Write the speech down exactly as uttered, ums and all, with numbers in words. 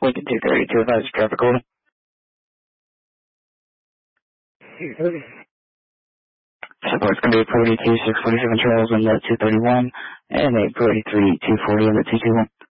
Lincoln two thirty-two, advise traffic order. Support's going to be forty-two, six forty-seven Charles on the two thirty-one, and a forty-three, two forty on the two twenty-one.